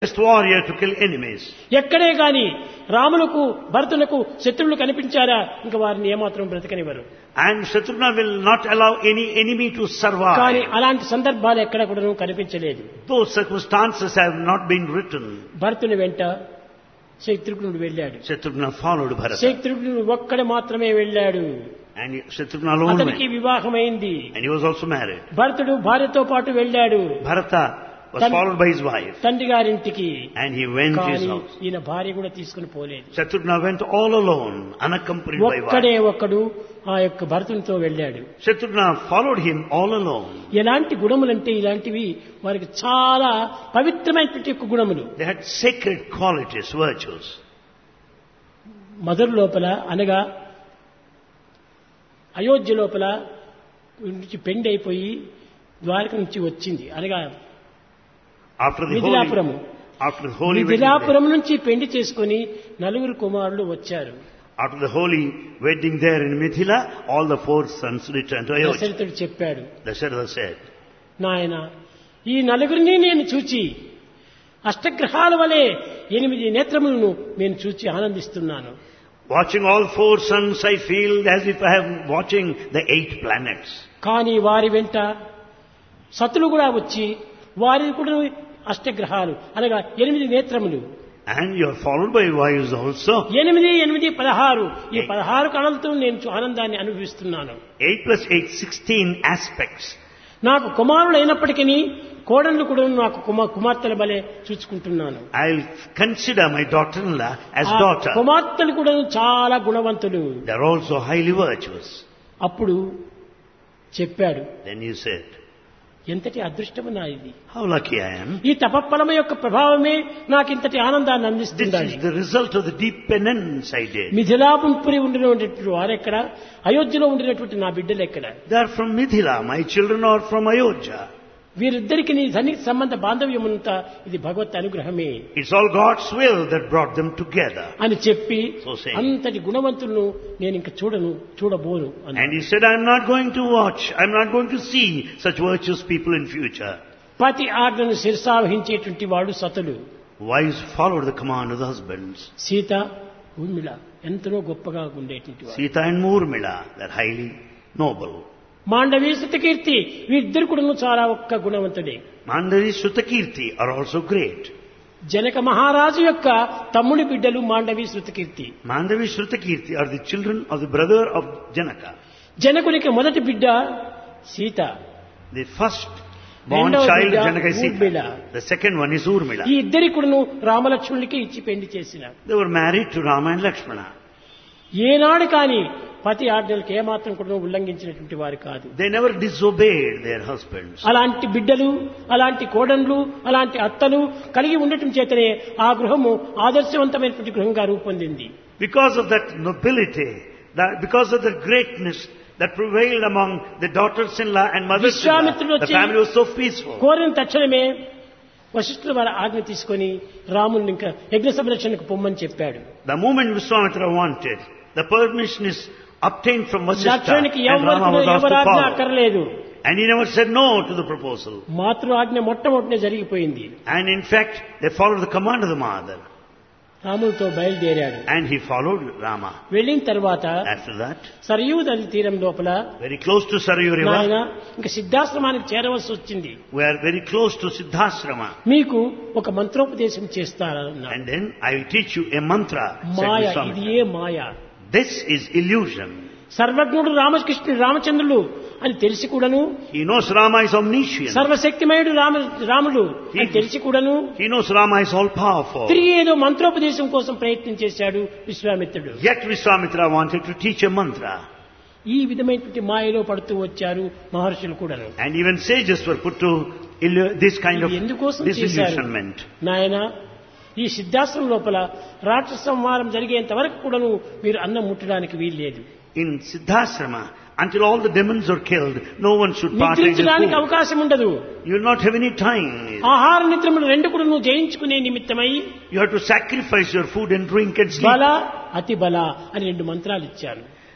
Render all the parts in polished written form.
best warrior to kill enemies. ఎక్కడే గాని రాములకు భరతులకు శత్రువులు కనిపించారా ఇంకా వారిని ఏమాత్రం బ్రతకనివ్వరు. And Shatrugna will not allow any enemy to కానీ survive. అలాంటి సందర్భాలు ఎక్కడ కూడా కనిపించలేదు. Those circumstances have not been written. భరతుని వెంట శత్రుఘ్నుడు వెళ్ళాడు. Shatrugna followed Bharata. శత్రుఘ్నుడు ఒక్కడే మాత్రమే వెళ్ళాడు. And Shatrugna alone అతనికి went. వివాహమైంది. And he was also married. భరతుడు భార్యతో పాటు వెళ్ళాడు Bharata was followed by his wife. తండ్రి గారింటికి. And he went to his కానీ house. ఈయన భార్య కూడా తీసుకుని పోలేదు. Shatrugna went all alone, unaccompanied by ఒక్కడే wife. ఒక్కడు ఆ యొక్క భరతునితో వెళ్ళాడు. Shatrugna followed him all alone. ఎలాంటి గుణములంటే ఇలాంటివి వారికి చాలా పవిత్రమైనటువంటి యొక్క గుణములు. They had sacred qualities, virtues. మధుర లోపల అనగా అయోధ్య లోపల నుంచి పెండి అయిపోయి ద్వారక నుంచి వచ్చింది అనగా After the మిథిలాపురము. holy wedding day, Mithilapuram నుంచి పెండి చేసుకుని నలుగురు కుమారులు వచ్చారు. after the holy wedding there in Mithila, all the 4 sons returned to Ayodhya. దశరథుడు చెప్పాడు, Dasharatha said, నాయన ఈ నలుగురిని నేను చూచి అష్టగ్రహాల వలె 8 నేత్రములను నేను చూచి ఆనందిస్తున్నాను. watching all 4 sons, I feel as if I am watching the 8 planets. కానీ వారి వెంట సతులు కూడా వచ్చి వారి కూడా అష్టగ్రహాలు అనగా 8 నేత్రములు. And you are followed by wives also. 8, 8, 16 ఈ 16 కళలతో నేను ఆనందాన్ని అనుభవిస్తున్నాను. 8 plus 8, 16 aspects. నాకు కుమారులు అయినప్పటికీ కోడళ్ళు కూడా నాకు కుమార్తెల బలే చూసుకుంటున్నాను. I'll consider my daughter-in-law as ఆ daughter. కుమార్తెలు కూడా చాలా గుణవంతులు. They are also highly virtuous. అప్పుడు చెప్పాడు, Then you said, ఎంతటి అదృష్టము నా ఇది. how lucky I am. ఈ తపఫలము యొక్క ప్రభావమే నాకు ఇంతటి ఆనందాన్ని This అందిస్తుంది. is the result of the deep penance I did. Mithilapuri ఉండినటువంటి వారెక్కడ, అయోధ్యలో ఉండినటువంటి నా బిడ్డలు ఎక్కడ? They are from Mithila. My children are from Ayodhya. వీరిద్దరికి నీ సన్నిహిత సంబంధ బాంధవ్యమంతా ఇది భగవత్ అనుగ్రహమే It's all God's will that brought them together. అని చెప్పి So saying. అంతటి గుణవంతులను నేను ఇంక చూడబోను And అన్నాడు. he said, I'm not going to watch, I'm not going to see such virtuous people in future. పతి ఆజ్ఞను శిరసావహించేటువంటి వాడు సతులు. Wives followed the command of the husbands. Sita Urmila ఎంతనో గొప్పగా ఉండేటువంటి వాడు. Sita and Urmila, they're highly noble. Mandovi Shrutakirti వీరిద్దరు కూడా చాలా ఒక్క గుణవంతుడే. Mandavi Shrutakirti are also great. Janaka మహారాజు యొక్క తమ్ముడి బిడ్డలు Mandovi Shrutakirti. Mandavi Shrutakirti are the children of the brother of Janaka. జనకునికి మొదటి బిడ్డ సీత, The first born రెండవ child బిడ్డ of Janaka is Urmila. Sita. The second one is Urmila. ఈ ఇద్దరి కూడాను రామలక్ష్మణులకి ఇచ్చి పెళ్లి చేసిన. They were married to Rama and Lakshmana. ఏనాడు కాని పతి ఆజ్ఞలకు ఏమాత్రం కూడా ఉల్లంఘించినటువంటి వారు కాదు. They never disobeyed their husbands. అలాంటి బిడ్డలు, అలాంటి కోడన్లు, అలాంటి అత్తలు కలిగి ఉండటం చేతనే ఆ గృహము ఆదర్శవంతమైనటువంటి గృహంగా రూపొందింది. Because of that nobility, because of the greatness that prevailed among the daughters-in-law and mothers-in-law, విశ్వామిత్రుడు the వచ్చి family was so peaceful. కోరిన తక్షణమే వశిష్ఠుల వారి ఆజ్ఞ తీసుకొని రాముని ఇంకా యజ్ఞ సంరక్షణకు పొమ్మని చెప్పాడు. The moment Vishwamitra wanted, the permission is obtained from Vasishtha, లక్ష్మణునికి and Rama was asked to ఎవరాజ్ఞ follow. అక్కర్లేదు. And he never said no to the proposal. మాతృ ఆజ్ఞ మొట్టమొదటినే జరిగిపోయింది. And in fact, they followed the command of the mother. రాములతో బయలుదేరాడు. And he followed Rama. వెళ్ళిన తర్వాత After that, Sarayu నది తీరం లోపల very close to Sarayu నాయన River, ఇంకా సిద్ధాశ్రమానికి చేరవలసి వచ్చింది. we are very close to Siddhasrama. మీకు ఒక మంత్రోపదేశం చేస్తారన్నా. And then I will teach you a mantra, said మాయ, ఇది Vishwamitra. A Maya? This is illusion. సర్వజ్ఞుడు రామచంద్రులు అని తెలిసి కూడాను, He knows Rama is omniscient. సర్వశక్తిమయుడు రాముడు అని తెలిసి కూడాను He knows Rama is all powerful. తిరిగి ఏదో మంత్రోపదేశం కోసం ప్రయత్నం చేశాడు విశ్వామిత్రుడు. Yet Vishwamitra wanted to teach a mantra. ఈ విధమైనటువంటి మాయలో పడుతూ వచ్చారు మహర్షులు కూడాను. And even sages were put to this kind of ఇది ఎందుకోసం చేశారు disillusionment. నాయన? ఈ సిద్ధాశ్రమం లోపల రాక్షస సంహారం జరిగేంత వరకు కూడాను మీరు అన్నం ముట్టడానికి వీల్లేదు. In Siddhasrama, until all the demons are killed, no one should partake in నిద్రించడానికి food. అవకాశం ఉండదు. You will not have any time. ఆహార నిద్రములు రెండు కూడా నువ్వు జయించుకునే నిమిత్తమై You have to sacrifice your food and drink and sleep. బల అతి బల అని 2 మంత్రాలు ఇచ్చారు.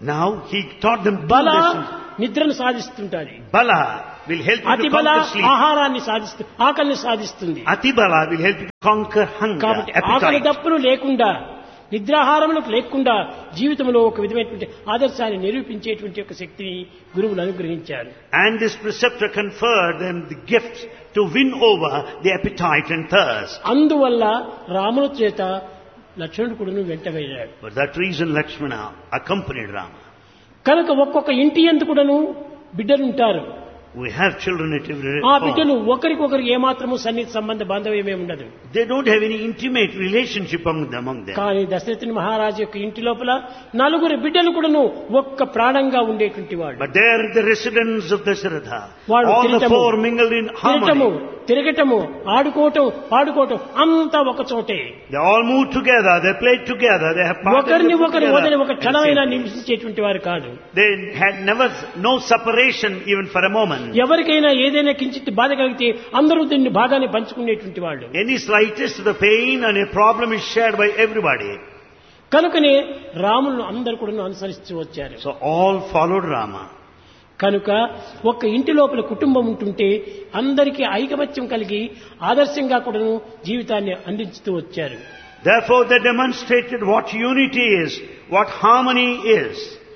Now he taught them two బల lessons. నిద్రను సాధిస్తుంటాది. Bala will help you అతి to బల conquer sleep. ఆహారాన్ని సాధిస్తుంది, ఆకలిని సాధిస్తుంది. Ati Bala will help you to conquer hunger, కాబట్టి ఆకలి appetite. దప్పులు లేకుండా, నిద్రాహారములకు లేకుండా జీవితంలో ఒక విధమైనటువంటి ఆదర్శాన్ని నిరూపించేటువంటి ఒక శక్తిని గురువులు అనుగ్రహించారు. And this preceptor conferred them the gift to win over the appetite and thirst. అందువల్ల రాముల చేత లక్ష్మణుడు కూడాను వెంట వెళ్ళాడు. For that reason Lakshmana accompanied Rama. కనుక ఒక్కొక్క ఇంటి యందు కూడాను బిడ్డలుంటారు. We have children at every ఆ home. బిడ్డలు ఒకరికొకరు ఏమాత్రము సన్నిహిత సంబంధ బాంధవ్యమే ఉండదు. They don't have any intimate relationship among them. కానీ దశరథుని మహారాజు యొక్క ఇంటి లోపల నలుగురు బిడ్డలు కూడాను ఒక్క ప్రాణంగా ఉండేటువంటి వాళ్ళు. But they are the residents of Dasharatha. వాళ్ళు All the తిరగటము, four mingled in harmony. తిరగటము, ఆడుకోవటం, పాడుకోవటం అంతా ఒక చోటే. They all moved together, they played together, they have ఒకరిని ఒకరు వదిలి ఒక together. క్షణమైనా నివసించేటువంటి వారు కాదు. They had never, no separation even for a moment. ఎవరికైనా ఏదైనా కించిత్ బాధ కలిగితే అందరూ దీన్ని భాగాన్ని పంచుకునేటువంటి వాళ్ళు. Any slightest the pain and a problem is shared by everybody. కనుకనే రాములను అందరూ కూడా అనుసరిస్తూ వచ్చారు. So all followed Rama. కనుక ఒక్క ఇంటి లోపల కుటుంబం ఉంటుంటే అందరికీ ఐకమత్యం కలిగి ఆదర్శంగా కూడాను జీవితాన్ని అందించుతూ వచ్చారు. Therefore they demonstrated what unity is, what harmony is.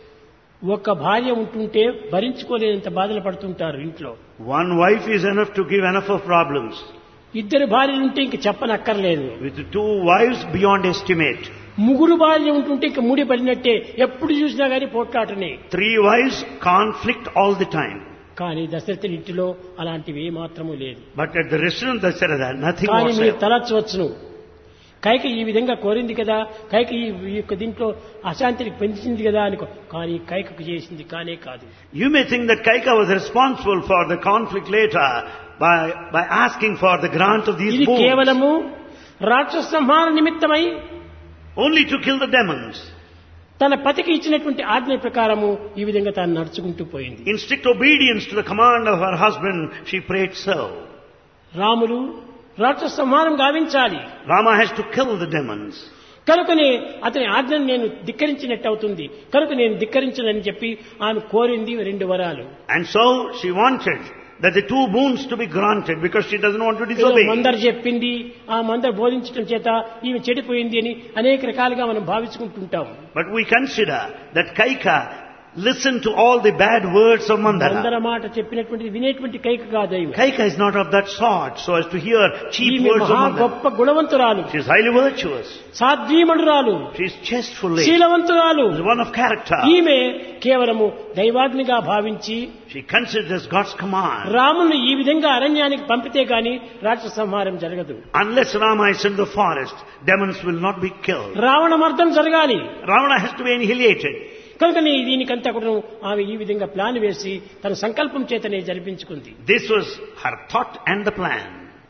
ఒక భార్య ఉంటుంటే భరించుకోలేనంత బాధలు పడుతుంటారు ఇంట్లో. One wife is enough to give enough of problems. ఇద్దరు భార్యలు ఉంటే ఇంక చెప్పనక్కర్లేదు. With two wives beyond estimate. ముగ్గురు భార్య ఉంటుంటే ఇంక ముడి పడినట్టే, ఎప్పుడు చూసినా గానీ పోట్లాటనే. Three wives, conflict all the time. కానీ దశరథుని ఇంటిలో అలాంటివి ఏ మాత్రము లేదు. But at the restaurant Dasharatha, nothing కానీ మీరు whatsoever. తలచవచ్చును, కైక ఈ విధంగా కోరింది కదా, కైక ఈ యొక్క దీంట్లో అశాంతిని పెంచింది కదా అనుకో. కానీ కైకకు చేసింది కానే కాదు. You may think that Kaika was responsible for the conflict later by asking for the grant of these ఇది boons. కేవలము రాక్షస సంహార నిమిత్తమై Only to kill the demons. తన పతికి ఇచ్చినటువంటి ఆజ్ఞ ప్రకారము ఈ విధంగా తాను నడుచుకుంటూ పోయింది. In strict obedience to the command of her husband, she prayed so. Ramulu రాక్షస సంహారం గావించాలి. Rama has to kill the demons. కనుకనే అతని ఆజ్ఞను నేను ధిక్కరించినట్టు అవుతుంది. కనుక నేను ధిక్కరించనని చెప్పి ఆమె కోరింది 2 వరాలు. And so she wanted that the 2 boons to be granted because she doesn't want to disobey. మందరు చెప్పింది, ఆ మందరు బోధించడం చేత ఈమె చెడిపోయింది అని అనేక రకాలుగా మనం భావించుకుంటుంటాం. But we consider that Kaika listened to all the bad words of Mandara. మందర మాట చెప్పినటువంటి వినేటువంటి కైక కాదు ఈమె. Kaika is not of that sort so as to hear cheap ఈమె words of మహా Mandara. గొప్ప గుణవంతురాలు, She is highly virtuous. సాధ్వీమణురాలు, She is chasteful lady. శీలవంతురాలు. She is one of character. ఈమె కేవలము దైవాగ్నిగా భావించి She considers God's command. రాముని ఈ విధంగా అరణ్యానికి పంపితే గాని రాక్షస సంహారం జరగదు. Unless Rama is in the forest, demons will not be killed. Ravana మర్దం జరగాలి. Ravana has to be annihilated. కనుక దీనికంతా కూడా ఆమె ఈ విధంగా ప్లాన్ వేసి తన సంకల్పం చేతనే జరిపించుకుంది. This was her thought and the plan.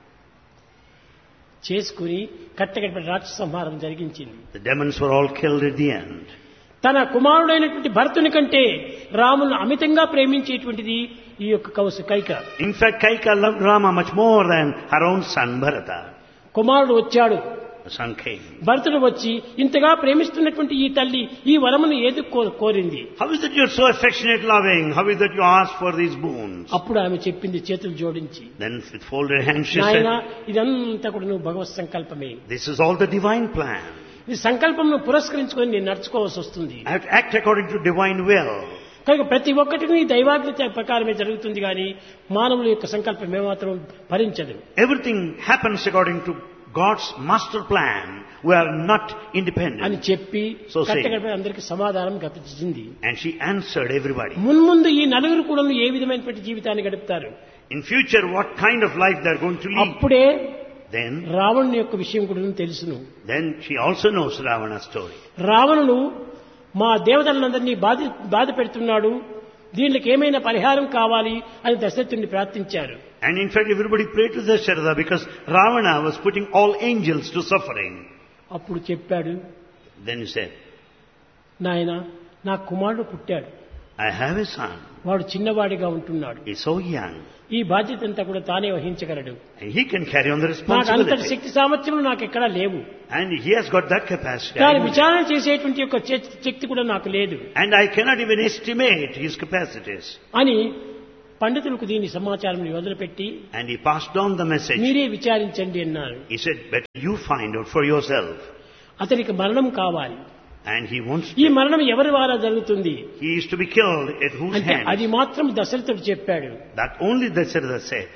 చేసుకుని కట్టకట్టిన రాక్షస సంహారం జరిగించింది. The demons were all killed at the end. తన కుమారుడైనటువంటి భరతుని కంటే రామును అమితంగా ప్రేమించేటువంటిది ఈ యొక్క Kaika. In fact, Kaika loved Rama much more than her own son Bharata. కుమారుడు వచ్చాడు, The son came. భరతుడు వచ్చి ఇంతగా ప్రేమిస్తున్నటువంటి ఈ తల్లి ఈ వరమును ఏది కోరింది. How is it you're so affectionate, loving? How is it you ask for these boons? అప్పుడు ఆమె చెప్పింది చేతులు జోడించి, Then with folded hands she నాయనా said, ఇదంతా కూడా నువ్వు భగవత్ సంకల్పమే. this is all the divine plan. ఈ సంకల్పం పురస్కరించుకొని నేను నడుచుకోవాల్సి వస్తుంది. I have to act according to divine will. కనుక ప్రతి ఒక్కటిని దైవాజ్ఞ ప్రకారమే జరుగుతుంది కానీ మానవుల యొక్క సంకల్పం ఏమాత్రం భరించదు. Everything happens according to God's master plan. We are not independent. అని చెప్పి So say. కట్టకట్టిన అందరికి సమాధానం గతించింది. And she answered everybody. మున్ముందు ఈ నలుగురు కూడా ఏ విధమైనటువంటి జీవితాన్ని గడుపుతారు, In future, what kind of life they are going to lead. అప్పుడే Then రావణుని యొక్క విషయం కూడా తెలుసును. she also knows Ravana's story. రావణుడు మా దేవతలందరినీ బాధ పెడుతున్నాడు, దీనికి ఏమైనా పరిహారం కావాలి అని దశరథుడిని ప్రార్థించారు. And in fact, everybody prayed to Dasharatha because Ravana was putting all angels to suffering. అప్పుడు చెప్పాడు, Then he said, నాయన నా కుమారుడు పుట్టాడు, I have a son. వాడు చిన్నవాడిగా ఉంటున్నాడు. He's so young. ఈ బాధ్యత అంతా కూడా తానే వహించగలడు. And he can carry on the నాకు అంతటి responsibility. శక్తి సామర్థ్యం నాకు ఎక్కడా లేవు. And he has got that capacity. దాని విచారణ చేసేటువంటి యొక్క శక్తి కూడా నాకు లేదు And I cannot even estimate his capacities. అని పండితులకు దీని సమాచారం వదిలిపెట్టి And he passed on the message. మీరే విచారించండి అన్నారు. He said, better you find out for yourself. అతనికి మరణం కావాలి. And he wants ఈ మరణం ఎవరి ద్వారా జరుగుతుంది he is to be killed at whose అంటే hand? అది మాత్రం దశరథుడు చెప్పాడు. That only Dasharatha said.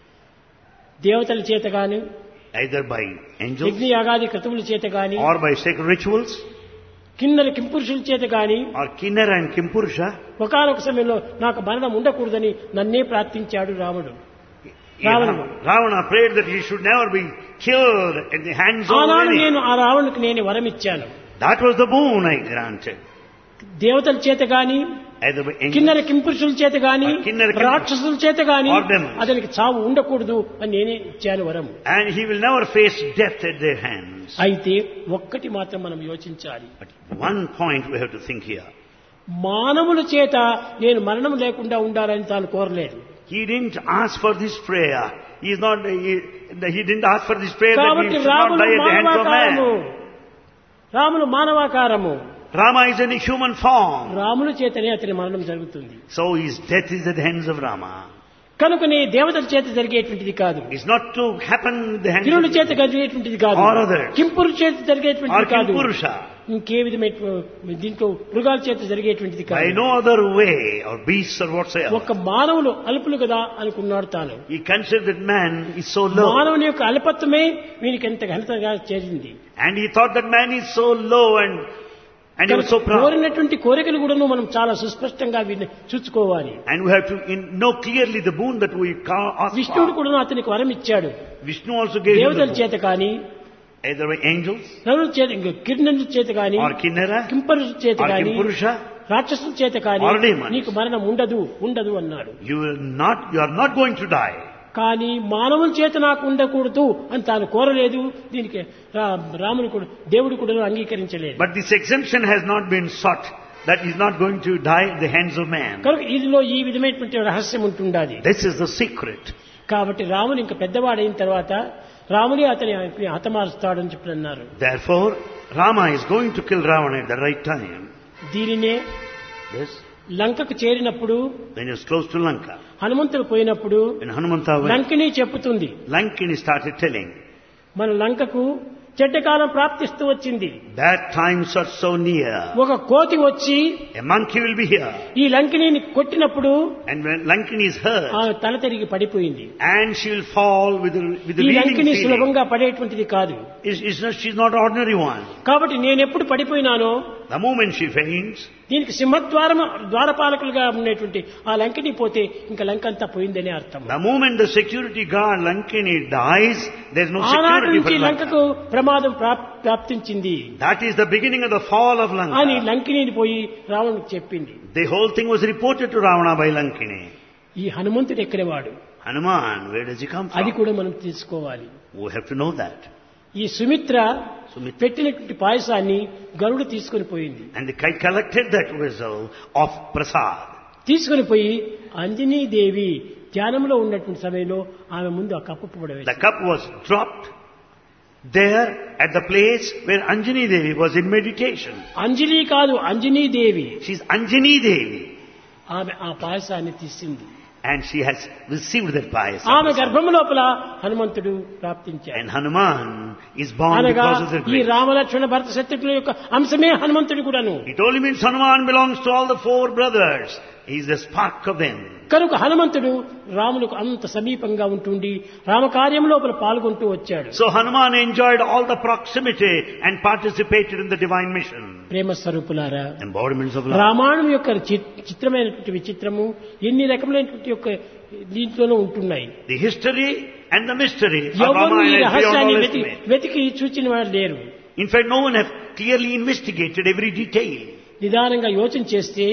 దేవతల చేత గాని Either by angels యజ్ఞయాగాది క్రతువుల చేత గాని or by sacred rituals కిన్నర కింపురుషుల చేత గాని or Kinnara and Kimpurusha. ఒకనొక సమయంలో నాకు మరణం ఉండకూడదని నన్నే ప్రార్థించాడు రాముడు. రావణుడు Ravana prayed that he should never be killed at the hands of ఆనాడు any. నేను ఆ రావణునికి నేను వరం ఇచ్చాను. That was the boon I granted. దేవతల చేత గాని Either by angels కిన్నర కింపురుషుల చేత గాని ఆ కిన్నర కింపురుషుల రాక్షసుల చేత గాని or demons. అతనికి చావు ఉండకూడదు అని నేనే ఇచ్చాను వరం. and he will never face death at their hands. అయితే ఒక్కటి మాత్రం మనం యోచించాలి. But one point we have to think here. మానవుల చేత నేను మరణం లేకుండా ఉండాలని తాను కోరలేదు. He didn't ask for this prayer. He didn't ask for this prayer that he కాబట్టి should not రాముడు die at the hands of మానవాకారము. man. రాముడు మానవాకారము. Rama is in a human form. రాముల చేతనే అతని మరణం జరుగుతుంది. So his death is at the hands of Rama. కనుకనే దేవతల చేత జరిగేటువంటిది కాదు. It's not to happen at the hands కిరుల of చేత జరిగేటువంటిది కాదు. or others. కింపురు చేత or జరిగేటువంటిది కాదు. Kimpurusha. ఇంకే విధమైన దీంట్లో మృగాల చేత జరిగేటువంటిది By కాదు. no other way or beasts or whatsoever. ఒక మానవులు అల్పులు కదా అనుకున్నాడు తాను. He considered that man is so low. మానవుని యొక్క అల్పత్వమే వీనికి ఎంత ఘనతగా చేరింది. And he thought that man is so low and he was so proud. కోరినటువంటి కోరికలు కూడాను మనం చాలా సుస్పష్టంగా చూసుకోవాలి. And we have to know clearly the boon that we ask విష్ణుడు for. కూడా అతనికి వరం ఇచ్చాడు. Vishnu also gave him దేవతల the చేత boon. కానీ Either by angels నరుల చేత కిరణుల చేత కానీ or Kinnara కింపరుల చేత or కానీ Kimpurusha. రాక్షసుల చేత కానీ or demons. నీకు మరణం ఉండదు అన్నాడు. You are not going to die. కానీ మానవుల చేత నాకు ఉండకూడదు అని తాను కోరలేదు. దీనికి రాముడు కూడా దేవుడు కూడా అంగీకరించలేదు. But this exemption has not been sought. That he is not going to die at the hands of man. కనుక ఇదిలో ఈ విధమైనటువంటి రహస్యం ఉంటుండాలి. This is the secret. కాబట్టి రాముడు ఇంకా పెద్దవాడైన తర్వాత రాముడే అతని హతమారుస్తాడని చెప్పి అన్నారు. Therefore, Rama is going to kill Ravana at the right time. దీనినే Yes. లంకకు చేరినప్పుడు When he was close to Lanka, హనుమంతుడు పోయినప్పుడు when Hanumanta went, Lankini చెప్పుతుంది Lankini started telling, మన లంకకు చెడ్డకాలం ప్రాప్తిస్తూ వచ్చింది. bad times are so near. ఒక కోతి వచ్చి A monkey will be here. ఈ లంకిని కొట్టినప్పుడు And when Lankini is hurt, ఆమె తల తిరిగి పడిపోయింది. and she will fall with the ఈ reeling లంకిని feeling. సులభంగా పడేటువంటిది కాదు. She's not ordinary one. కాబట్టి నేను ఎప్పుడు పడిపోయినానో The moment she faints, దీనికి ద్వారపాలకులుగా ఉండేటువంటి ఆ లంకిని పోతే ఇంకా లంక అంతా పోయిందనే అర్థం. the moment the security guard Lankini dies, there's no ఆనాటి security నుంచి for లంకకు Lanka. ప్రమాదం ప్రాప్తించింది That is the beginning of the fall of అని Lanka. లంకిని పోయి రావణుడికి చెప్పింది. The whole thing was reported to Ravana by Lankini. ఈ హనుమంతుడు ఎక్కడవాడు Hanuman, where does he come అది from? కూడా మనం తెలుసుకోవాలి. We have to know that. ఈ సుమిత్ర పెట్టినటువంటి పాయసాన్ని గరుడు తీసుకొని పోయింది. And the kite collected that vessel of prasad. తీసుకొని పోయి అంజనీదేవి ధ్యానంలో ఉన్నటువంటి సమయంలో ఆమె ముందు ఆ cup పడవేసి The cup was dropped there at the place where Anjani Devi was in meditation. అంజలి కాదు అంజనీదేవి. She's Anjani Devi. ఆమె ఆ పాయసాన్ని తీసింది. And she has received that payasam. ఆమె గర్భం లోపల హనుమంతుడు ప్రాప్తించాడు. And Hanuman is born అనగా because of the ఈ grace. రామలక్ష్మణ భరత శత్రుఘ్నుల యొక్క అంశమే హనుమంతుడు కూడాను. It only means Hanuman belongs to all the 4 brothers. He is the spark of them. కనుక హనుమంతుడు రాములకు అంత సమీపంగా ఉంటుండి రామకార్యం లోపల పాల్గొంటూ వచ్చాడు. So Hanuman enjoyed all the proximity and participated in the divine mission. ప్రేమ స్వరూపులారా, Embodiments of love. రామాయణం యొక్క చిత్రమైనటువంటి విచిత్రము ఎన్ని రకములైనటువంటి యొక్క దీంట్లోనూ ఉంటున్నాయి. The history and the mystery of ఎవరు ఈ Ramayana is beyond రహస్యాన్ని all estimate. వెతికి చూచిన వారు లేరు. In fact, no one has clearly investigated every detail. నిదానంగా యోచన చేస్తే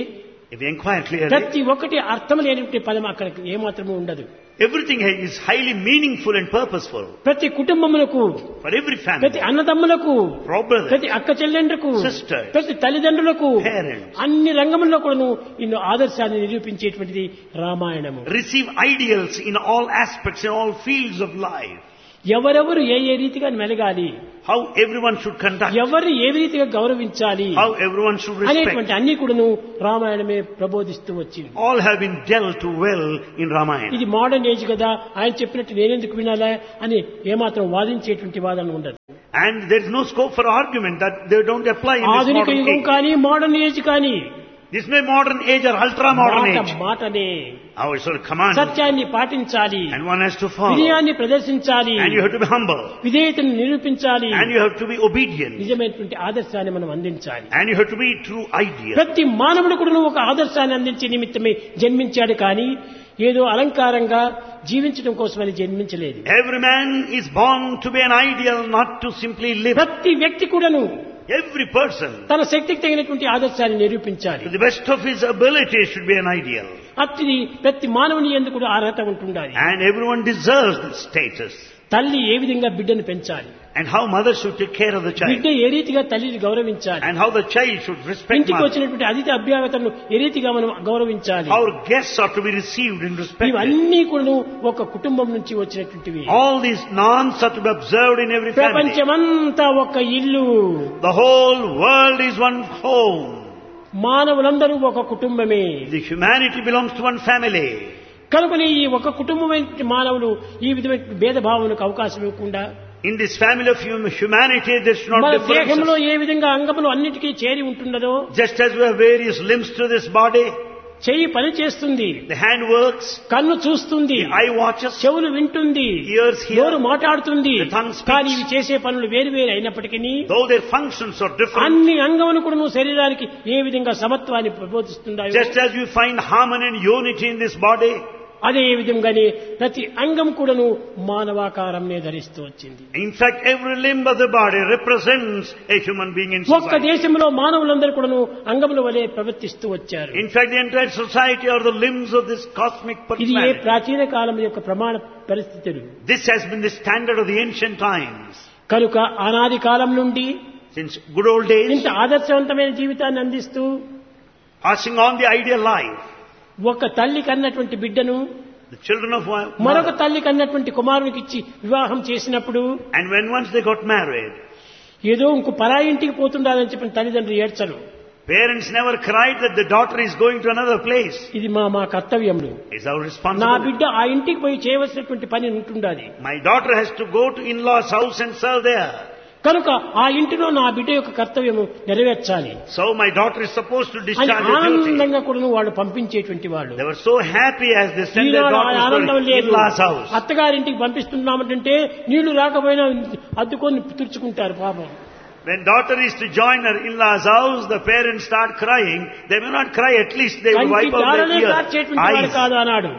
If you inquire clearly, ప్రతి ఒక్కటి అర్థం లేనటువంటి పదం అక్కడ ఏమాత్రము ఉండదు. everything is highly meaningful and purposeful. ప్రతి కుటుంబములకు, For every family, ప్రతి అన్నదమ్ములకు, for brothers, ప్రతి అక్క చెల్లెండ్రకు, sisters, ప్రతి తల్లిదండ్రులకు, parents, అన్ని రంగముల్లో కూడాను ఇన్ని ఆదర్శాన్ని నిరూపించేటువంటిది రామాయణము. receive ideals in all aspects, in all fields of life. ఎవరెవరు ఏ ఏ రీతిగా మెలగాలి, How everyone should conduct, ఎవరు ఏ రీతిగా గౌరవించాలి how everyone should respect. అనేటువంటి అన్ని కూడాను రామాయణమే ప్రబోధిస్తూ వచ్చింది. All have been dealt well in Ramayana. ఇది మోడర్న్ ఏజ్ కదా, ఆయన చెప్పినట్టు నేనెందుకు వినాలా అని ఏమాత్రం వాదించేటువంటి వాదన ఉండదు. And there is no scope for argument that they don't apply in this ఆధునిక modern యుగం age. కానీ మోడర్న్ ఏజ్ కానీ This may modern age or ultra modern age. మాటనే Our sort of command. సత్యాన్ని పాటించాలి, And one has to follow. వినయాన్ని ప్రదర్శించాలి, And you have to be humble. విధేయతను నిరూపించాలి, And you have to be obedient. నిజమైనటువంటి ఆదర్శాన్ని మనం అందించాలి. And you have to be true ideal. ప్రతి మానవుడు కూడా ఒక ఆదర్శాన్ని అందించే నిమిత్తమే జన్మించాడు కానీ ఏదో అలంకారంగా జీవించడం కోసమని జన్మించలేదు. Every man is born to be an ideal, not to simply live. ప్రతి వ్యక్తి కూడాను Every person, తన శక్తికి తగినటువంటి ఆదర్శాన్ని నిరూపించాలి. to the best of his ability, should be an ideal. అట్టిది ప్రతి మానవుని యందు కూడా అర్హత ఉంటుండాలి. And everyone deserves this status. తల్లి ఏ విధంగా బిడ్డను పెంచాలి, And how mother should take care of the బిడ్డ child. ఏ రీతిగా తల్లిని గౌరవించాలి, And how the child should respect ఇంటికి mother. వచ్చినటువంటి అతిథి అభ్యాగతలను ఏ రీతిగా మనం గౌరవించాలి, Our guests are to be received and respected. ఇవన్నీ కూడా ఒక కుటుంబం నుంచి వచ్చినటువంటివి. All these norms are to be observed in every family. ప్రపంచమంతా ఒక ఇల్లు, The whole world is one home. మానవులందరూ ఒక కుటుంబమే. The humanity belongs to one family. కనుకని ఈ ఒక కుటుంబమైన మానవులు ఈ విధమైన భేదభావనకు అవకాశం ఇవ్వకుండా In this family of humanity, there should not మన be దేహంలో differences. ఏ విధంగా అంగములు అన్నిటికీ చేరి ఉంటున్నదో, Just as we have various limbs to this body, చెయ్యి పని చేస్తుంది, the hand works, కన్ను చూస్తుంది, the eye watches, చెవులు వింటుంది, ears hear, నోరు మాట్లాడుతుంది. the tongue speaks. కానీ ఇవి చేసే పనులు వేరు వేరు అయినప్పటికీ though their functions are different. అన్ని అంగములు కూడా నువ్వు శరీరానికి ఏ విధంగా సమత్వాన్ని ప్రబోధిస్తున్నాయో, Just as you find harmony and unity in this body, అదే విధంగానే ప్రతి అంగం కూడాను మానవాకారంనే ధరిస్తూ వచ్చింది. in fact, every limb of the body represents a human being in ఒక్క society. దేశంలో మానవులందరూ కూడాను అంగముల వలె ప్రవర్తిస్తూ వచ్చారు. In fact, the entire society are the limbs of this cosmic ఇది ఏ personality. ప్రాచీన కాలం యొక్క ప్రమాణ పరిస్థితులు. This has been the standard of the ancient times. కనుక అనాది కాలం నుండి Since good old days, ఇంత ఆదర్శవంతమైన జీవితాన్ని అందిస్తూ passing on the ideal life, ఒక తల్లి కన్నటువంటి బిడ్డను the children of one మరొక mother. తల్లి కన్నటువంటి కుమారునికి ఇచ్చి వివాహం చేసినప్పుడు And when once they got married, ఏదో ఇంకో పరాయి ఇంటికి పోతుండాలని చెప్పిన తల్లిదండ్రులు ఏడ్చరు. parents never cried that the daughter is going to another place. ఇది మా కర్తవ్యములు. It's our నా responsibility. బిడ్డ ఆ ఇంటికి పోయి చేయవలసినటువంటి పని ఉంటుండాలి. My daughter has to go to in-laws' house and serve there. కనుక ఆ ఇంటిలో నా బిడ్డ యొక్క కర్తవ్యము నెరవేర్చాలి So my daughter is supposed to అని discharge her duty. ఆనందంగా కూడా వాళ్ళు పంపించేటువంటి వాళ్ళు. They were so happy as they sent their ఈనాడు ఆ daughters ఆనందం to లేదు. in-laws' house. అత్తగారింటికి పంపిస్తున్నామంటే నీళ్లు రాకపోయినా అద్దుకొని తుడుచుకుంటారు పాపం. When daughter is to join her in-laws' house, the parents start crying. They may not cry, at least they will కంటి wipe out దారలే their కార్చేటువంటి వాడు eyes. కాదు అన్నాడు.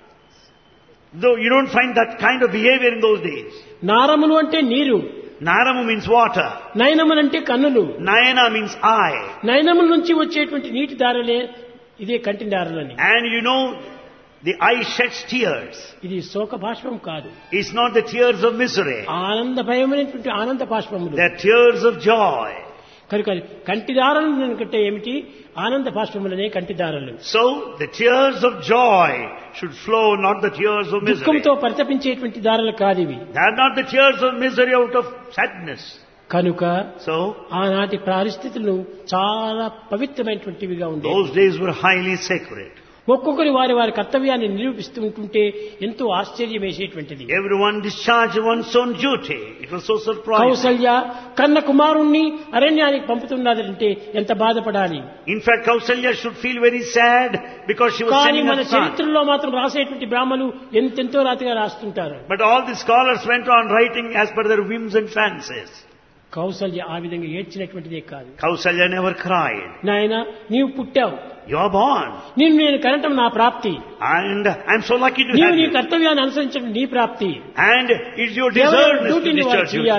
Though you don't find that kind of behavior in those days. నారములు అంటే నీరు, Naramu means water. నయనములు అంటే కన్నులు, Nayana means eye. నయనముల నుంచి వచ్చేటువంటి నీటి దారలే ఇదే కంటి దారలని. And you know, the eye sheds tears. ఇది శోక భాష్పం కాదు, It's not the tears of misery. ఆనందభయమైనటువంటి ఆనంద భాష్పములు. They're tears of joy. కనుక కంటి దారలు అంటే ఏమిటి? ఆనంద భాష్పములనే కంటి దారలు. So, the tears of joy should flow, not the tears of misery. దుఃఖంతో పరితపించేటువంటి దారలు కాదు ఇవి. They're not the tears of misery out of sadness. కనుక So, ఆనాటి పరిస్థితులు చాలా పవిత్రమైనటువంటివిగా ఉండేవి. those days were highly sacred. ఒక్కొక్కరి వారి వారి కర్తవ్యాన్ని నిరూపిస్తూ ఉంటుంటే ఎంతో ఆశ్చర్యం వేసేటువంటిది. Everyone discharged one's own duty. It was so surprising. Kaushalya కన్న కుమారుణ్ణి అరణ్యానికి పంపుతున్నదంటే ఎంత బాధపడాలి. In fact, Kausalya should feel very sad because she was కానీ sending మన her son. చరిత్రలో మాత్రం రాసేటువంటి బ్రాహ్మలు ఎంతెంతో రాతిగా రాస్తుంటారు. But all the scholars went on writing as per their whims and fancies. Kaushalya ఆ విధంగా ఏడ్చినటువంటిదే కాదు. Kausalya never cried. నాయన నీవు పుట్టావు, You are born. నేను కనటం నా ప్రాప్తి, And I'm so lucky to నీవు have నీ you. కర్తవ్యాన్ని అనుసరించడం నీ ప్రాప్తి. And it's your ఎవరి deservedness to డ్యూటీని వారు discharge చేయాలి. duty.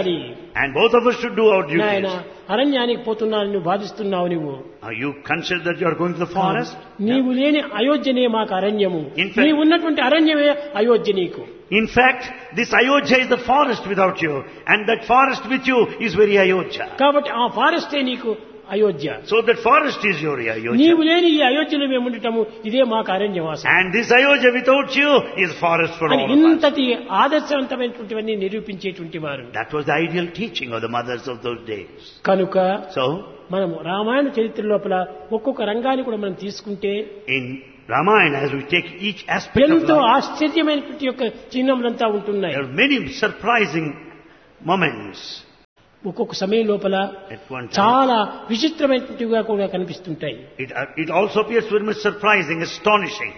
And both of us should do our నాయన duties. అరణ్యానికి పోతున్నానని నువ్వు బాధిస్తున్నావు నువ్వు. You consider that you are going to the forest? నీవు లేని అయోధ్యనే మాకు అరణ్యము. In fact- నీవు ఉన్నటువంటి అరణ్యమే అయోధ్య నీకు. In fact, this Ayodhya is the forest without you, and that forest with you is very Ayodhya. కాబట్టి ఆ ఫారెస్టే నీకు Ayodhya. So that forest is your Ayodhya. నీవు లేని ఈ అయోధ్యలో మేము ఉండటము ఇదే మాకు అరణ్యవాసం And this Ayodhya without you is forest for అని all of us. ఇంతటి ఆదర్శవంతమైనటువంటివన్నీ నిరూపించేటువంటి వారు. That was the ideal teaching of the mothers of those days. కనుక So, మనము రామాయణ చరిత్ర లోపల ఒక్కొక్క రంగాన్ని కూడా మనం తీసుకుంటే in Ramayana, as we take each aspect of ఎంతో life, ఆశ్చర్యమైనటువంటి యొక్క చిహ్నములంతా ఉంటున్నాయి. there are many surprising moments ఒక్కొక్క సమయం లోపల at one time. చాలా విచిత్రమైనటువంటివిగా కూడా కనిపిస్తుంటాయి. It also appears very much surprising, astonishing.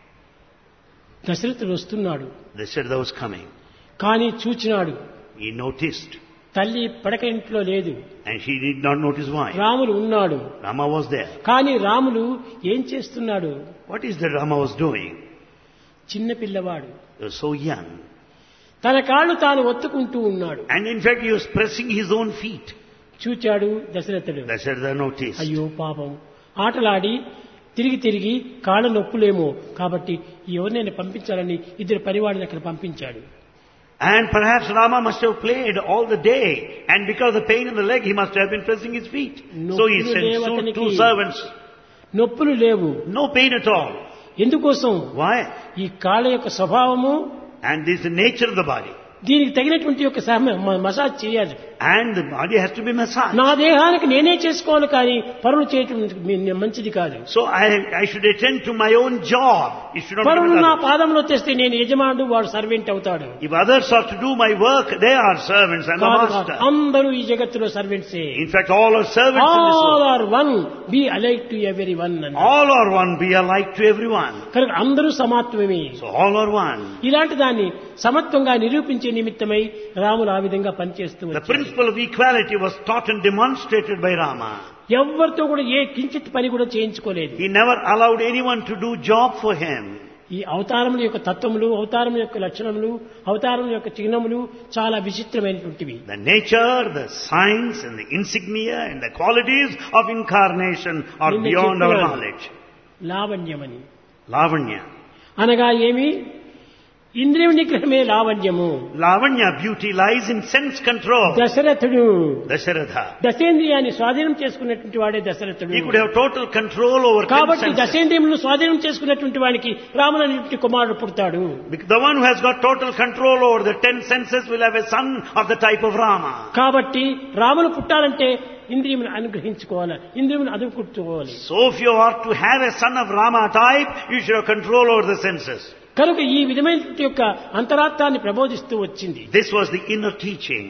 దశరథుడు వస్తున్నాడు, Dasharatha was coming. కానీ చూచినాడు He noticed, తల్లి పడక ఇంట్లో లేదు, and he did not notice why. Ramulu ఉన్నాడు. Rama was there. కానీ రాములు ఏం చేస్తున్నాడు? What is that Rama was doing? చిన్న పిల్లవాడు He was so young. తన కాళ్ళు తాను ఒత్తుకుంటూ ఉన్నాడు. And in fact, he was pressing his own feet. చూచాడు దశరథుడు. Dasharatha noticed. అయ్యో పాపం, ఆటలాడి తిరిగి తిరిగి కాళ్ళ నొప్పులేమో, కాబట్టి ఎవరినైనా పంపించాలని ఇద్దరు పరివాడిని అక్కడ పంపించాడు. And perhaps Rama must have played all the day, and because of the pain in the leg, he must have been pressing his feet. So he sent two servants. నొప్పులు లేవు. No pain at all. ఎందుకోసం? Why? ఈ కాళ్ళ యొక్క స్వభావము, And this is the nature of the body. దీనికి తగినటువంటి యొక్క మసాజ్ చేయాలి. And the body has to be massaged. నా దేహానికి నేనే చేసుకోవాలి, కానీ పరులు చేయటం మంచిది కాదు. So I should attend to my own job. It should not be పరులు done నా with others. పాదంలో తెస్తే నేను యజమానుడు, వాడు సర్వెంట్ అవుతాడు. If others are to do my work, they are servants and the master. అందరూ ఈ జగత్తులో సర్వెంట్సే. In fact, all are servants in this all world. Are one, B alike to every one. All are one, be alike to everyone. కనుక అందరూ సమాత్వమే. So all are one. ఇలాంటి దాన్ని సమత్వంగా నిరూపించే నిమిత్తమై రాములు ఆ విధంగా పనిచేస్తూ The వచ్చారు. principle of equality was taught and demonstrated by Rama. ఎవరితో కూడా ఏ కించిత్ పని కూడా చేయించుకోలేదు. He never allowed anyone to do job for him. ఈ అవతారముల యొక్క తత్వములు, అవతారముల యొక్క లక్షణములు, అవతారముల యొక్క చిహ్నములు చాలా విచిత్రమైనటువంటివి. The nature, the signs and the insignia and the qualities of incarnation are నిన్న beyond our చెప్పినాను. knowledge. లావణ్యమని Lavanya. అనగా ఏమి? ఇంద్రియ నిగ్రహమే లావణ్యము. Lavanya, beauty lies in sense control. దశరథుడు Dasharatha. దశేంద్రియాన్ని స్వాధీనం చేసుకున్నటువంటి వాడే దశరథుడు. He could have total control over 10 కాబట్టి senses. దశేంద్రియములను స్వాధీనం చేసుకున్నటువంటి వానికి రాముడు అనేటువంటి కుమారుడు పుడతాడు. Because the one who has got total control over the 10 senses will have a son of the type of Rama. కాబట్టి రాముడు పుట్టాలంటే ఇంద్రియమును అనుగ్రహించుకోవాలి, ఇంద్రియమును అదుపుకోవాలి. So if you are to have a son of Rama type, you should have control over the senses. కనుక ఈ విధమైన యొక్క అంతరార్థాన్ని ప్రబోధిస్తూ వచ్చింది. This was the inner teaching.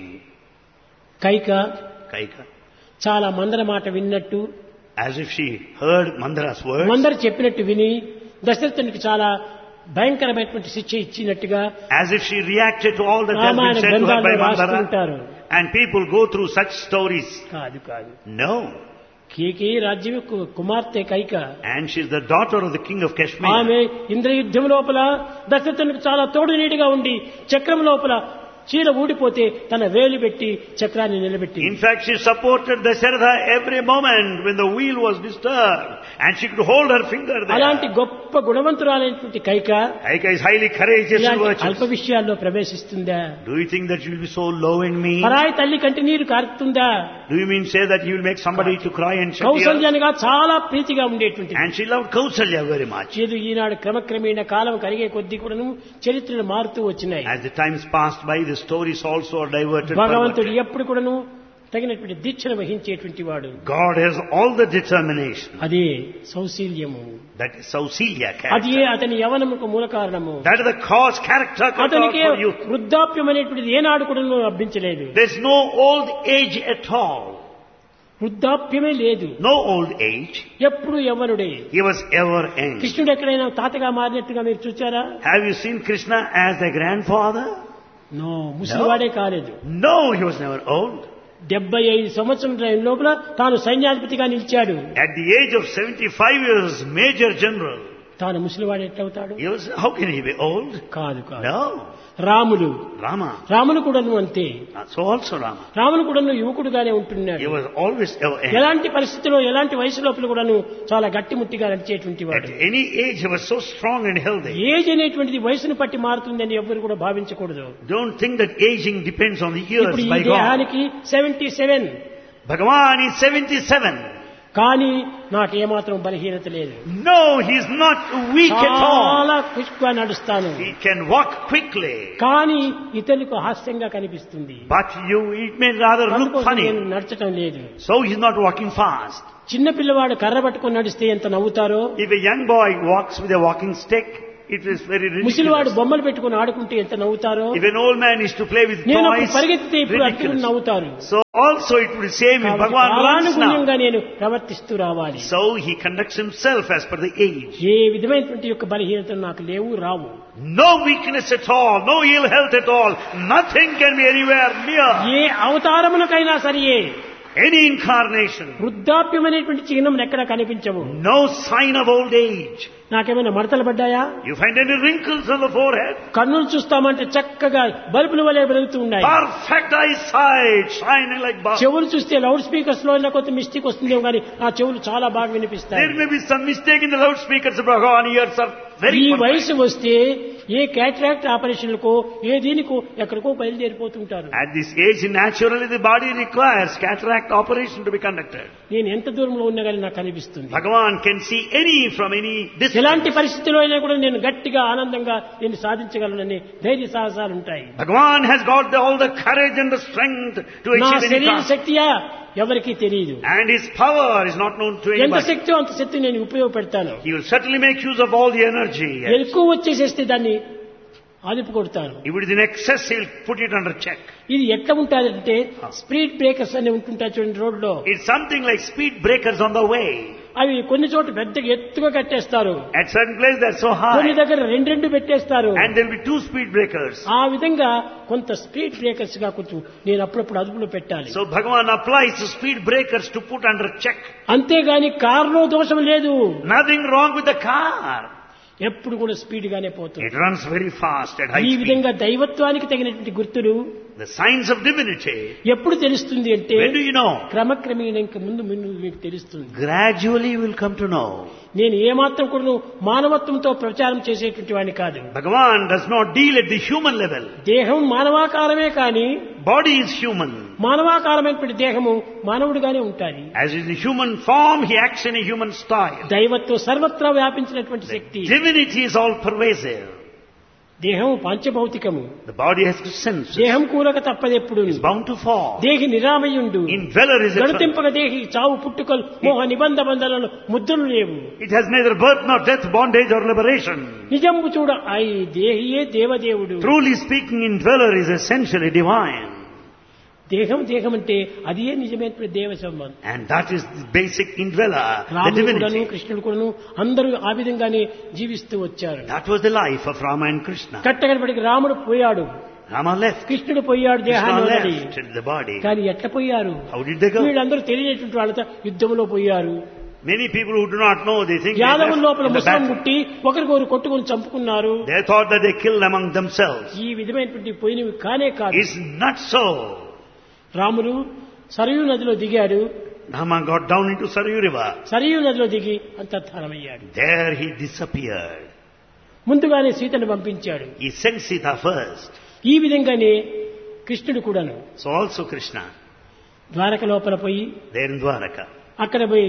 Kaika Kaika, చాలా మందర మాట విన్నట్టు, as if she heard Mandara's words, మందర చెప్పినట్టు విని దశరథునికి చాలా భయంకరమైనటువంటి శిక్ష ఇచ్చినట్టుగా as if she reacted to all that has Ramayana been said to her by గ్రంథాల్లో Mandara. రాస్తుంటారు. And people go through such stories. కాదు కాదు, No. కేకే రాజ్యం యొక్క కుమార్తె Kaika. And she is the daughter of the king of Kashmir. ఆమె ఇంద్రయుద్ధం లోపల దశరథునికి చాలా తోడు నీడిగా ఉండి చక్రం లోపల చీల ఊడిపోతే తన వేలు పెట్టి చక్రాన్ని నిలబెట్టి. In fact, she supported Dasharatha every moment when the wheel was disturbed. And she could hold her finger అలాంటి there. గొప్ప గుణవంతురాలైనటువంటి Kaika Kaika is highly courageous and ఇలాంటి virtuous. అల్ప విషయాల్లో ప్రవేశిస్తుందా? Do you think that you will be so low and mean? పరాయి తల్లి కంటి నీరు కారుతుందా? Do you mean say that you will make somebody to cry and shed tears? కౌసల్యానిగా చాలా ప్రీతిగా ఉండేటువంటి. And she loved Kausalya very much. ఏదో ఈనాడు క్రమక్రమేణ కాలం కరిగే కొద్దీ కూడాను చరిత్రలు మారుతూ వచ్చినాయి. As the times passed by, the stories also are diverted. భగవంతుడు perverted. ఎప్పుడు కూడాను తగినటువంటి దీక్షను వహించేటువంటి వాడు. God has all the determination. అదే సౌశీల్యము, That is Sausilya అదే character. అతని యవనముకు మూల కారణము. That is the cause, character అతనికి for youth. వృద్ధాప్యం అనేటువంటిది ఏనాడు కూడా లభించలేదు. There's no old age at all. వృద్ధాప్యమే లేదు, No old age. ఎప్పుడు యవ్వనుడే. He was ever young. కృష్ణుడు ఎక్కడైనా తాతగా మారినట్టుగా మీరు చూచారా? Have you seen Krishna as the grandfather? No, ముసలివాడే కాలేదు. No, he was never old. 75 సంవత్సరం లోపల తాను సైన్యాధిపతిగా నిలిచాడు. At the age of 75 years, Major General. తాను ముసలివాడు ఎట్లవుతాడు? How can he be old? కాదు కాదు. No. రాములు Rama. రాములు కూడాను అంతే. So also Rama. రాములు కూడాను యువకుడుగానే ఉంటున్నాడు. He was always ఎలాంటి పరిస్థితిలో ఎలాంటి వయసు లోపల కూడాను చాలా గట్టిముట్టిగా నడిచేటువంటి వాడు. at any age he was so strong and healthy. Age అనేటువంటిది వయసును పట్టి మారుతుందని ఎవ్వరు కూడా భావించకూడదు. Don't think that aging depends on the years ఇప్పుడు by ఈ God. దేహానికి 77. Bhagavan is 77. కానీ నాకు ఏమాత్రం బలహీనత లేదు. No, he is not weak at all. చాలా క్విక్గా నడుస్తాను. He can walk quickly. కానీ ఇతరులకు హాస్యంగా కనిపిస్తుంది. But it may rather look అందుకోసం funny. నేను నడచటం లేదు. So he is not walking fast. చిన్న పిల్లవాడు కర్ర పట్టుకొని నడిస్తే ఎంత నవ్వుతారో, If a young boy walks with a walking stick, it is very ముసలివాడు ridiculous. బొమ్మలు పెట్టుకుని ఆడుకుంటే ఎంత నవ్వుతారో, If an old man is to play with నేను toys, పరిగెత్తితే ఇప్పుడు అట్టుకుని ridiculous. నవ్వుతారు. So also it would say if Bhagavan runs now. కాలానుగుణ్యంగా నేను ప్రవర్తిస్తూ రావాలి. So he conducts himself as per the age. ఏ విధమైనటువంటి యొక్క బలహీనతలు నాకు లేవు, రావు. No weakness at all, no ill health at all. Nothing can be anywhere near. A అవతారములకైనా సరియే Any incarnation. వృద్ధాప్యం అనేటువంటి చిహ్నం ఎక్కడ కనిపించవు. No sign of old age. నాకేమైనా మడతలు పడ్డాయా? You find any wrinkles on the forehead? కన్నులు చూస్తామంటే చక్కగా బల్బుల వలె వెలుగుతూ ఉన్నాయి. Perfect eyesight, shining like bulbs. చెవులు చూస్తే లౌడ్ స్పీకర్స్ లో కొంత మిస్టేక్ వస్తుందేమో కానీ ఆ చెవులు చాలా బాగా వినిపిస్తాయి. There may be some mistake in the loudspeakers of Bhagavan. Ears are very ఈ perfect. వయసు వస్తే ఏ క్యాటరాక్ట్ ఆపరేషన్లకో ఏ దీనికో ఎక్కడికో బయలుదేరిపోతుంటారు. At this age, naturally the body requires cataract operation to be conducted. నేను ఎంత దూరంలో ఉన్నా కానీ నాకు అనిపిస్తుంది. Bhagavan can see any from any distance. ఎలాంటి పరిస్థితిలో అయినా కూడా నేను గట్టిగా ఆనందంగా నేను సాధించగలనని ధైర్య సాహసాలు ఉంటాయి. Bhagavan has got all the courage and the strength to నా achieve any శరీర task. శక్తియా ఎవరికీ తెలియదు. And his power is not known to ఎంత anybody. శక్తి అంత శక్తి నేను ఉపయోగపెడతాను. He will certainly make use of all the energy. Yes. ఎక్కువ వచ్చేసేస్తే దాన్ని అదుపు కొడతాను. If it is in excess, he will put it under check. ఇది ఎట్లా ఉంటుందంటే స్పీడ్ బ్రేకర్స్ అని ఉంటుంటాయి చూడండి రోడ్లో. It's something like speed breakers on the way. అవి కొన్ని చోట్ల పెద్దగా ఎత్తుగా కట్టేస్తారు. At certain places they're so కొన్ని high. దగ్గర రెండు పెట్టేస్తారు. And there will be two speed breakers. ఆ విధంగా కొంత స్పీడ్ బ్రేకర్స్ గా కొంచెం నేను అప్పుడప్పుడు అదుపులో పెట్టాలి. So Bhagavan applies the speed breakers to put under check. అంతేగాని కారులో దోషం లేదు. Nothing wrong with the car. ఎప్పుడు కూడా స్పీడ్ గానే పోతుంది. It runs very fast at high ఈ speed. విధంగా దైవత్వానికి తగినటువంటి గుర్తులు The signs of divinity. ఎప్పుడు తెలుస్తుంది అంటే When do you know? క్రమక్రమేణా ఇంక ముందు మీకు తెలుస్తుంది. Gradually you will come to know. నేను ఏమాత్రం కూడా మానవత్వంతో ప్రచారం చేసేటువంటి వాడిని కాదు. Bhagavan does not deal at the human level. దేహం మానవాకారమే కానీ Body is human. మానవాకారమైనటువంటి దేహము మానవుడిగానే ఉంటాయి. As in the human form, he acts in a human style. దైవత్వం సర్వత్రా వ్యాపించినటువంటి శక్తి. Divinity is all pervasive. దేహం పంచభౌతికము. The body has senses. దేహం కూలక తప్పదెప్పుడు. Is bound to fall. దేహి నిరామయుండు. Indweller is eternal. గణతింపక దేహి చావు పుట్టుకలు మోహ నిబంధ బంధనలు ముద్రలు లేవు. It has neither birth nor death, bondage or liberation. నిజంబు చూడ ఐ దేహియే దేవదేవుడు. Truly speaking, indweller is essentially divine. దేహం దేహం అంటే అదే నిజమైన దేవ సంబంధం. And that is the basic indweller, the రాముడు కూడాను divinity. కృష్ణుడు కూడాను అందరూ ఆ విధంగానే జీవిస్తూ వచ్చారు. That was the life of Rama and Krishna. కట్టగడపడికి రాముడు పోయాడు, Rama left. కృష్ణుడు పోయాడు Krishna దేహాన్ని వదిలి. left the body. కానీ ఎట్లా పోయారు? How did they go? వీళ్ళందరూ తెలియనటువంటి వాళ్ళతో యుద్ధంలో పోయారు. Many people who do not know, they think they యాదవుల left లోపల in the ముసలం battle. పుట్టి ఒకరికొకరు కొట్టుకుని చంపుకున్నారు. They thought that they killed among themselves. ఈ విధమైనటువంటి పోయినవి కానే కాదు. It's not so. రాముడు సరయూ నదిలో దిగాడు. Rama got down into Sarayu river. Sarayu నదిలో దిగి అంతర్ధానమయ్యాడు. There he disappeared. ముందుగానే సీతను పంపించాడు. He sent Sita first. ఈ విధంగానే కృష్ణుడు కూడాను So also Krishna, ద్వారక లోపల పోయి there in Dwaraka. అక్కడ పోయి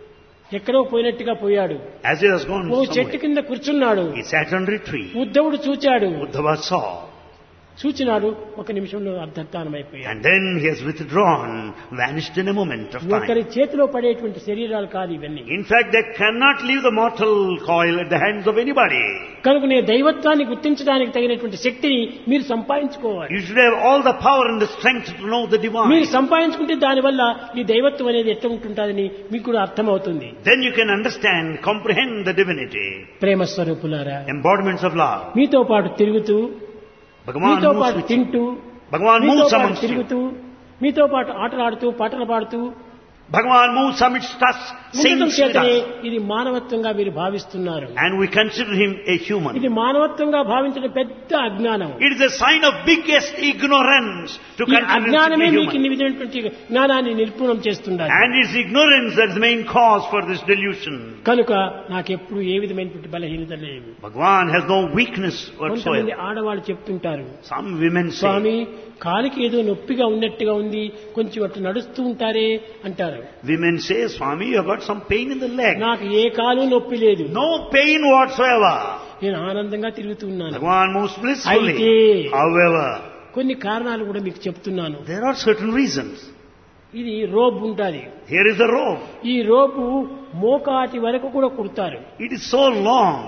ఎక్కడో పోయినట్టుగా పోయాడు. As he was gone ఓ చెట్టు somewhere, కింద కూర్చున్నాడు. he sat under a tree. ఉద్ధవుడు చూచాడు. Uddhava saw. చూచినాడు, ఒక నిమిషంలో అర్ధస్థానమైపోయాడు. And then he has withdrawn, vanished in a moment of ఒకరి time. చేతిలో పడేటువంటి శరీరాలు కాదు ఇవన్నీ. In fact, they cannot leave the mortal coil at the hands of anybody. కనుక నేను దైవత్వాన్ని గుర్తించడానికి తగినటువంటి శక్తిని మీరు సంపాదించుకోవాలి. You should have all the power and the strength to know the divine. మీరు సంపాదించుకుంటే దానివల్ల ఈ దైవత్వం అనేది ఎట్లా ఉంటుందని మీకు కూడా అర్థమవుతుంది. Then you can understand, comprehend the divinity. ప్రేమ స్వరూపులారా, Embodiments of love. మీతో పాటు తిరుగుతూ, Bhagavan మీతో moves పాటు with you. తింటూ, Bhagavan మీతో moves పాటు amongst you. తిరుగుతూ, మీతో పాటు ఆటలాడుతూ పాటలు పాడుతూ Bhagavan moves amidst us, ఉండటం sings with చేతనే us. ఇది మానవత్వంగా మీరు భావిస్తున్నారు. And we consider him a human. ఇది మానవత్వంగా భావించడం పెద్ద అజ్ఞానం. It is a sign of biggest ignorance to ఈ consider him to అజ్ఞానమే be మీకు human. ఇన్ని విధమైనటువంటి జ్ఞానాన్ని నిర్పూర్ణం చేస్తున్నారు. And it's ignorance that's the main cause for this delusion. కనుక నాకెప్పుడు ఏ విధమైనటువంటి బలహీనత లేదు. Bhagavan has no weakness కొంతమంది whatsoever. ఆడవాళ్ళు చెప్తుంటారు, Some women say, స్వామి కాలికి ఏదో నొప్పిగా ఉన్నట్టుగా ఉంది, కొంచెం అట్లా నడుస్తూ ఉంటారే అంటారు. women say, Swami, you have got some pain in the leg. నాకు ఏ కాలు నొప్పి లేదు, No pain whatsoever. నేను ఆనందంగా తిరుగుతూ ఉన్నాను. Bhagavan moves blissfully. అయితే However, కొన్ని కారణాలు కూడా మీకు చెప్తున్నాను. there are certain reasons. ఇది రోబ్ ఉంటుంది. Here is the rope. ఈ రోబు మోకాటి వరకు కూడా కుడతారు, It is so long.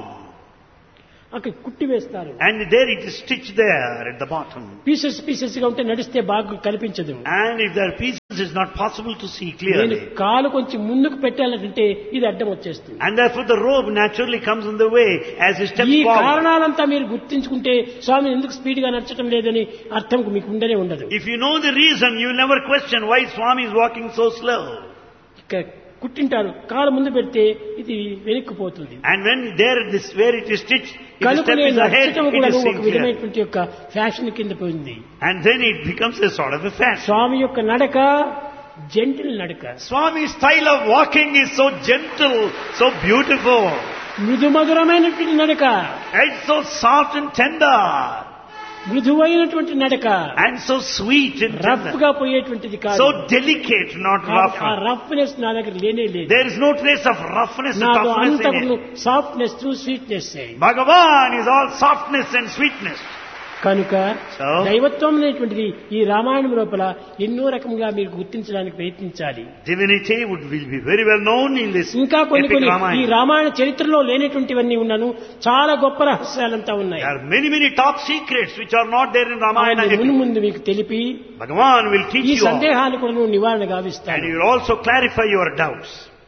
అక్కడ కుట్టి వేస్తారు. And there it is stitched there at the bottom. Pieces గా ఉంటే నడిస్తే బాగా కనిపించదు. And if there are pieces, it's not possible to see నేను clearly. కాలు కొంచెం ముందుకు పెట్టాలంటే ఇది అడ్డం వచ్చేస్తుంది. And therefore the rope naturally comes in the way as he steps ఈ forward. కారణాలంతా మీరు గుర్తించుకుంటే స్వామి ఎందుకు స్పీడ్ గా నడచడం లేదని అర్థం మీకు ఉండనే ఉండదు. If you know the reason, you will never question why Swami is walking so slow. ఇక్కడ కుట్టింటారు, కాలు ముందు పెడితే ఇది వెనక్కిపోతుంది. And when there this where it is stitched, if the కనుక step నేను is ahead, నడచడం it కూడా is ఒక seen clear. విధమైనటువంటి యొక్క ఫ్యాషన్ కింద పోయింది. And then it becomes a sort of a fashion. స్వామి యొక్క నడక జెంటిల్ నడక. Swami's style of walking is so gentle, so beautiful. మృదుమధురమైనటువంటి నడక, It's so soft and tender. మృదువైనటువంటి నడక, And so sweet and rough tender. గా పోయేటువంటిది కాదు. So delicate, not rough. ఆ roughness నా దగ్గర లేనే లేదు. There is no trace of roughness and నాకు toughness in అంతకు it. Softness sweetness. Bhagavan is all softness and sweetness. కనుక So? దైవత్వం అనేటువంటిది ఈ రామాయణం లోపల ఎన్నో రకంగా మీరు గుర్తించడానికి ప్రయత్నించాలి. Divinity will be very well known in this ఇంకా కొన్ని epic ఈ Ramayana. రామాయణ చరిత్రలో లేనటువంటివన్నీ ఉన్నాను, చాలా గొప్ప రహస్యాలంతా ఉన్నాయి. There are many top secrets which are not there in Ramayana. ముందు ముందు మీకు తెలిపి Bhagavan will teach ఈ you all. సందేహాలు కూడా నివారణ And గావిస్తాను. he will also clarify your doubts.